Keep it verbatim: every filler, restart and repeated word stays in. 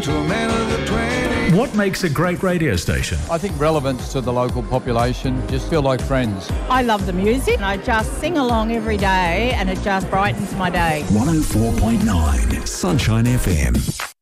to a man of the twenties. What makes a great radio station? I think relevance to the local population, just feel like friends. I love the music and I just sing along every day and it just brightens my day. one oh four point nine Sunshine F M.